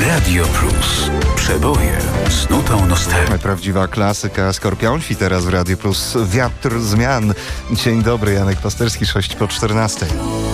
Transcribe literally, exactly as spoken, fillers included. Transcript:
Radio Plus. Przeboje z nutą nostalgii. Prawdziwa klasyka. Skorpionsi teraz w Radio Plus. Wiatr zmian. Dzień dobry, Janek Pasterski, sześć po czternastej.